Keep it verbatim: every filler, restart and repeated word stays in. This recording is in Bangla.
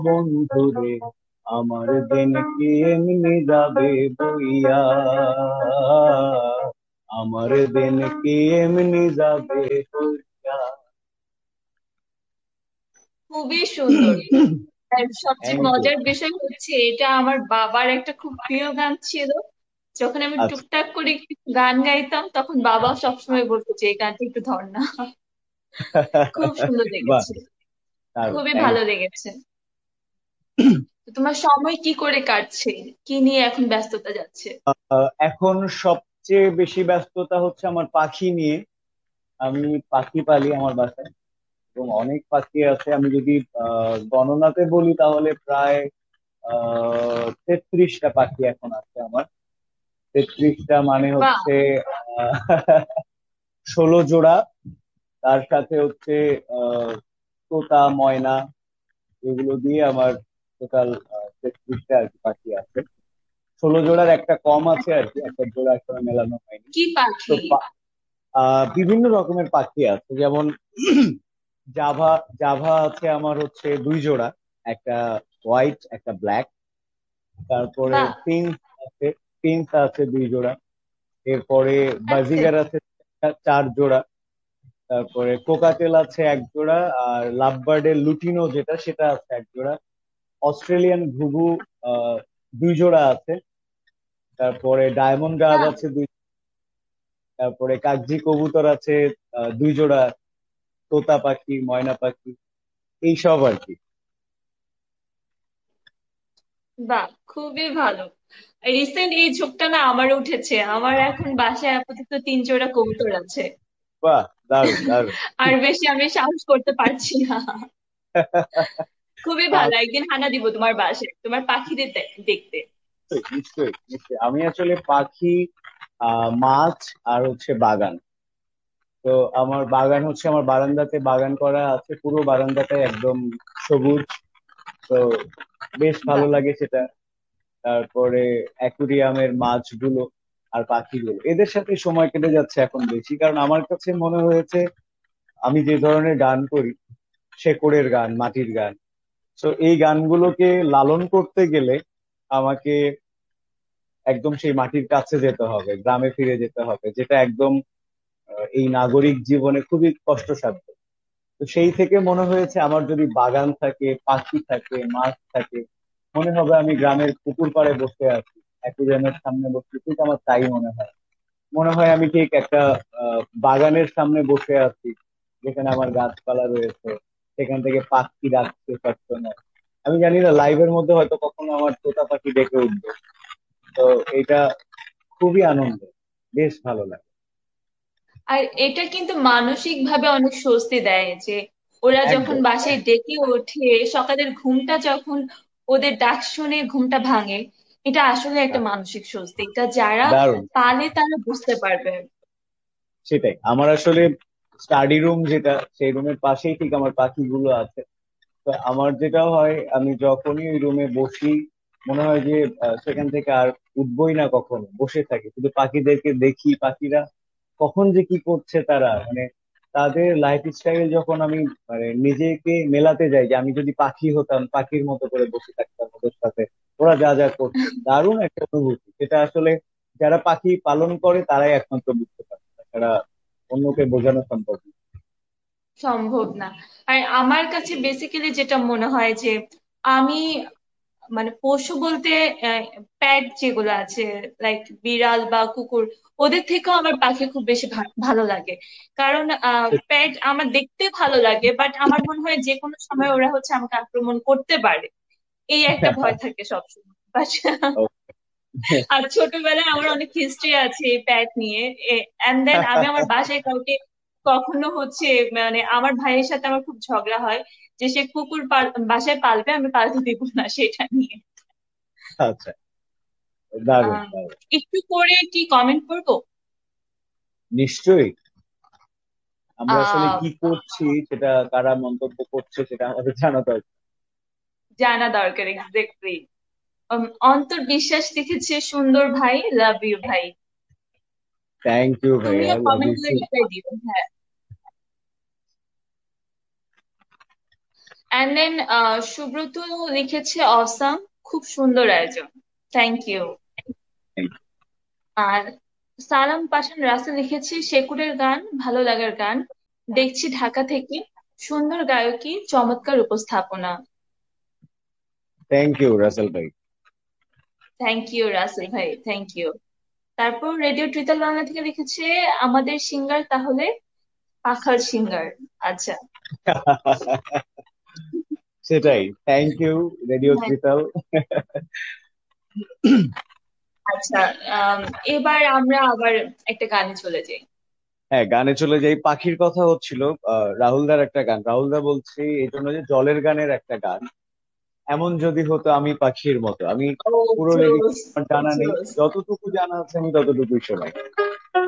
বন্ধুরে, আমার দিন কি এমনি যাবে বইয়া, আমার দিন কি এমনি যাবে বইয়া। খুবই সুন্দর। আর সবচেয়ে থ্যাংক ইউ। মজার বিষয় হচ্ছে এটা আমার বাবার একটা খুব প্রিয় গান ছিল। যখন আমি আচ্ছা। টুকটাক করে একটু গান গাইতাম তখন বাবা সবসময় বলতো যে এই গানটা একটু ধর না। খুব সুন্দর বাহ, লেগেছে, দারুণ, খুবই থ্যাংক ভালো ইউ। লেগেছে। তো তোমার সময় কি করে কাটছে, কি নিয়ে এখন ব্যস্ততা যাচ্ছে? এখন সবচেয়ে বেশি ব্যস্ততা হচ্ছে আমার পাখি নিয়ে। আমি পাখি পালি আমার বাসায়, এবং অনেক পাখি আছে। আমি যদি আহ, গণনাতে বলি তাহলে প্রায় আহ তেত্রিশটা পাখি এখন আছে আমার। তেত্রিশটা মানে বাহ। হচ্ছে আহ, ষোলো জোড়া। তার সাথে হচ্ছে আহ তোতা, ময়না, এগুলো দিয়ে আমার টোটাল তেত্রিশটা আর কি পাখি আছে। ষোলো জোড়ার একটা কম আছে আর কি, একটা জোড়া এখনো মেলানো হয়নি। কি তো পাখি? পা- আহ বিভিন্ন রকমের পাখি আছে, যেমন জাভা। জাভা আছে আমার হচ্ছে দুই জোড়া, একটা হোয়াইট একটা ব্ল্যাক। তারপরে বাহ। পিঙ্ক আছে, পিঙ্ক আছে দুই জোড়া। এরপরে আচ্ছা। বাজিগার আছে চার জোড়া। তারপরে কোকাটেল আছে এক জোড়া। আর লাভবার্ডের লুটিনো যেটা, সেটা আছে এক জোড়া। অস্ট্রেলিয়ান ঘুঘু আহ দুই জোড়া আছে। তারপরে ডায়মন্ড ডাব বাহ। আছে দুই। তারপরে কাগজি কবুতর আছে আহ, দুই জোড়া। তোতা পাখি, ময়না পাখি, এই সব আর কি। বাহ, খুবই ভালো। রিসেন্ট এই ঝোঁকটা না আমার উঠেছে, আমার এখন বাসায় আপাতত তিন জোড়া কবুতর আছে। বাহ, দারুণ দারুণ। আর বেশি আমি সাহস করতে পারছি না। খুবই আহ, ভালো, একদিন হানা দিব তোমার বাসায় তোমার পাখিদের দে- দেখতে। নিশ্চয়ই নিশ্চয়ই নিশ্চয়ই। আমি আসলে পাখি, আহ মাছ, আর হচ্ছে বাগান। তো আমার বাগান হচ্ছে, আমার বারান্দাতে বাগান করা আছে, পুরো বারান্দাটা একদম সবুজ। তো বেশ ভালো বাহ। লাগে সেটা। তারপরে অ্যাকুরিয়ামের মাছগুলো আর পাখিগুলো, এদের সাথে সময় কেটে যাচ্ছে এখন বেশি, কারণ আমার কাছে মনে হয়েছে আমি যে ধরনের গান করি, শেকড়ের গান, মাটির গান, তো এই গানগুলোকে লালন করতে গেলে আমাকে একদম সেই মাটির কাছে যেতে হবে, গ্রামে ফিরে যেতে হবে, যেটা একদম আহ, এই নাগরিক জীবনে খুবই কষ্টসাধ্য। তো সেই থেকে মনে হয়েছে আমার যদি বাগান থাকে, পাখি থাকে, মাছ থাকে, মনে হবে আমি গ্রামের পুকুর পাড়ে বসে আছি, অ্যাকুরিয়ামের সামনে বসে, ঠিক আমার তাই মনে হয়। মনে হয় আমি ঠিক একটা আহ, বাগানের সামনে বসে আছি, যেখানে আমার গাছপালা রয়েছে, সেখান থেকে পাখি ডাকছে সবসময়। আমি জানি না লাইভের মধ্যে হয়তো কখনো আমার তোতা পাখি ডেকে উঠবে। তো এটা খুবই আনন্দ, বেশ ভালো লাগে। আর এটা কিন্তু মানসিক ভাবে অনেক স্বস্তি দেয় যে ওরা যখন একদম বাসায় একদম। ডেকে ওঠে, সকালের ঘুমটা যখন ওদের ডাক শুনে ঘুমটা ভাঙে, এটা আসলে একটা আহ, মানসিক স্বস্তি, এটা যারা দারুণ। পালে তারা বুঝতে পারবে। সেটাই, আমার আসলে স্টাডি রুম যেটা, সেই রুমের পাশেই ঠিক আমার পাখিগুলো আছে। তো আমার যেটা হয়, আমি যখনই ওই রুমে বসি, মনে হয় যে আহ, সেখান থেকে আর উঠবই না, কখনো বসে থাকি শুধু পাখিদেরকে দেখি। পাখিরা কখন যে কি করছে, তারা মানে তাদের লাইফ স্টাইল যখন আমি মানে নিজেকে মেলাতে যাই, যে আমি যদি পাখি হতাম, পাখির মতো করে বসে থাকতাম ওদের সাথে, ওরা যা যা করছে, দারুণ একটা অনুভূতি। যেটা আসলে যারা পাখি পালন করে তারাই একমাত্র বুঝতে পারে, তাছাড়া অন্যকে বোঝানো সম্ভব না। সম্ভব না। আর আমার কাছে বেসিক্যালি যেটা মনে হয় যে আমি মানে পশু বলতে প্যাট যেগুলো আছে, লাইক বিড়াল বা কুকুর, ওদের থেকেও আমার পাখি খুব বেশি ভা- ভালো লাগে। কারণ প্যাট আমার দেখতে ভালো লাগে, বাট আমার মনে হয় যে কোনো সময় ওরা হচ্ছে আমাকে আক্রমণ করতে পারে, এই একটা ভয় থাকে সবসময়। বাট আর ছোটবেলায় আমার অনেক হিস্ট্রি আছে এই প্যাট নিয়ে। এন্ড দেন আমি আমার বাসায় কাউকে কখনো হচ্ছে মানে আমার ভাইয়ের সাথে আমার খুব ঝগড়া হয় যে সে কুকুর পাল- বাসায় পালবে, আমি পালতে দিব না সেটা নিয়ে। আচ্ছা, দারুণ আম, দারুণ। একটু করে কি কমেন্ট করবো? নিশ্চয়ই। আমরা আসলে আহ কি করছি, সেটা কারা মন্তব্য করছে, সেটা আমাদের জানা দরকার। জানা দরকার, এক্স্যাক্টলি। অন্তর বিশ্বাস লিখেছে, সুন্দর ভাই, লাভ ইউ ভাই। থ্যাংক ইউ ভাইয়া, তুমিও লাভ কমেন্ট ইউ করে টু। রিপ্লাই দিও, হ্যাঁ। অ্যান্ড দেন সুব্রত লিখেছে অসাম, খুব সুন্দর আয়োজন, থ্যাংক ইউ। আর সালাম পাশান রাসেল লিখেছে শেকুরের গান, ভালো লাগার গান, দেখছি ঢাকা থেকে, সুন্দর গায়কী, চমৎকার উপস্থাপনা। থ্যাংক ইউ রাসেল ভাই। থ্যাংক ইউ রাসেল ভাই, থ্যাংক ইউ। তারপর রেডিও ট্রিটল বাংলা থেকে লিখেছে আমাদের সিঙ্গার তাহলে পাখাল সিঙ্গার। আচ্ছা। সেটাই, থ্যাংক ইউ রেডিও হ্যাঁ, ত্রিতাল। আচ্ছা। আম, এবার আমরা আবার একটা গানে চলে যাই। হ্যাঁ, গানে চলে যাই। পাখির কথা হচ্ছিল, আহ, রাহুলদার একটা গান, রাহুলদা বলছে এই জন্য যে জলের গানের একটা গান, এমন যদি হতো আমি পাখির মতো। আমি ও, পুরো লিরিক্স জোস, আমার জানা নেই, জোস। যতটুকু জানা আছে আমি ততটুকুই শোনাই।